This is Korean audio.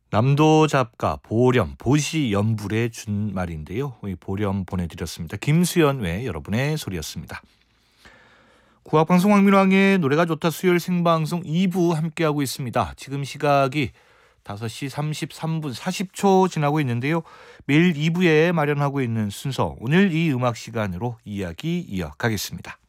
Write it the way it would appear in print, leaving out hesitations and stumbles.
남도 잡가 보렴 보시 연불의 준말인데요. 이 보렴 보내드렸습니다. 김수연 외 여러분의 소리였습니다. 국악방송 황민왕의 노래가 좋다 수요일 생방송 2부 함께하고 있습니다. 지금 시각이 5시 33분 40초 지나고 있는데요. 매일 2부에 마련하고 있는 순서, 오늘 이 음악 시간으로 이야기 이어가겠습니다.